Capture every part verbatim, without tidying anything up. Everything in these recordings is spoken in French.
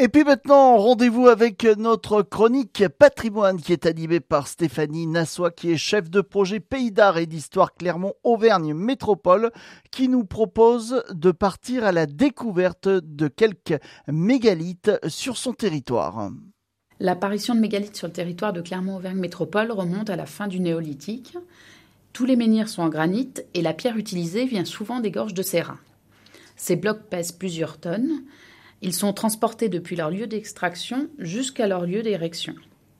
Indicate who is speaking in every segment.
Speaker 1: Et puis maintenant, rendez-vous avec notre chronique patrimoine qui est animée par Stéphanie Nassois, qui est chef de projet Pays d'Art et d'Histoire Clermont-Auvergne Métropole, qui nous propose de partir à la découverte de quelques mégalithes sur son territoire.
Speaker 2: L'apparition de mégalithes sur le territoire de Clermont-Auvergne Métropole remonte à la fin du néolithique. Tous les menhirs sont en granit et la pierre utilisée vient souvent des gorges de Sérin. Ces blocs pèsent plusieurs tonnes. Ils sont transportés depuis leur lieu d'extraction jusqu'à leur lieu d'érection.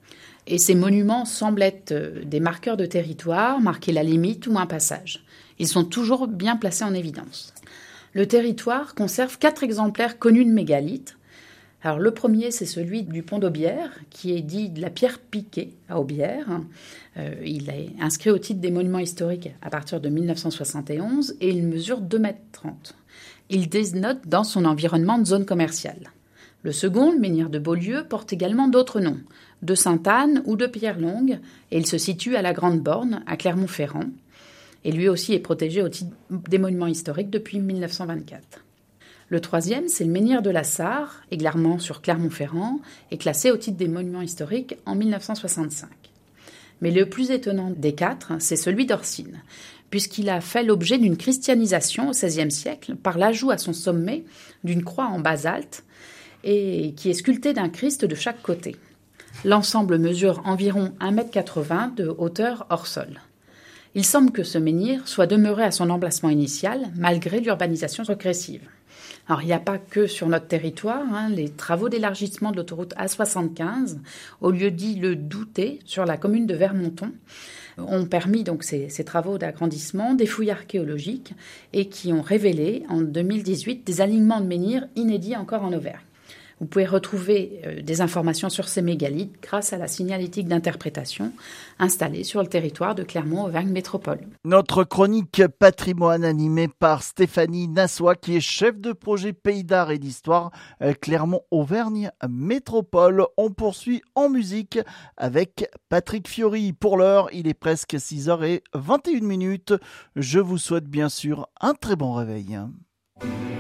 Speaker 2: Et ces monuments semblent être des marqueurs de territoire, marquer la limite ou un passage. Ils sont toujours bien placés en évidence. Le territoire conserve quatre exemplaires connus de mégalithes. Alors, le premier, c'est celui du pont d'Aubière, qui est dit de la pierre piquée à Aubière. Euh, il est inscrit au titre des monuments historiques à partir de mille neuf cent soixante et onze et il mesure deux mètres trente. Il dénote dans son environnement de zone commerciale. Le second, le menhir de Beaulieu, porte également d'autres noms, de Sainte-Anne ou de Pierre-Longue, et il se situe à la Grande Borne, à Clermont-Ferrand. Et lui aussi est protégé au titre des monuments historiques depuis mille neuf cent vingt-quatre. Le troisième, c'est le menhir de la Sarre, également sur Clermont-Ferrand, et classé au titre des monuments historiques en mille neuf cent soixante-cinq. Mais le plus étonnant des quatre, c'est celui d'Orsine, puisqu'il a fait l'objet d'une christianisation au seizième siècle par l'ajout à son sommet d'une croix en basalte et qui est sculptée d'un Christ de chaque côté. L'ensemble mesure environ un mètre quatre-vingts de hauteur hors sol. Il semble que ce menhir soit demeuré à son emplacement initial malgré l'urbanisation progressive. Alors, il n'y a pas que sur notre territoire, hein, les travaux d'élargissement de l'autoroute A soixante-quinze, au lieu dit le Doutet, sur la commune de Vermonton, ont permis donc ces, ces travaux d'agrandissement, des fouilles archéologiques et qui ont révélé en deux mille dix-huit des alignements de menhirs inédits encore en Auvergne. Vous pouvez retrouver euh, des informations sur ces mégalithes grâce à la signalétique d'interprétation installée sur le territoire de Clermont-Auvergne Métropole.
Speaker 1: Notre chronique patrimoine animée par Stéphanie Nassois, qui est chef de projet Pays d'Art et d'Histoire euh, Clermont-Auvergne Métropole. On poursuit en musique avec Patrick Fiori. Pour l'heure, il est presque six heures vingt et une minutes. Je vous souhaite bien sûr un très bon réveil.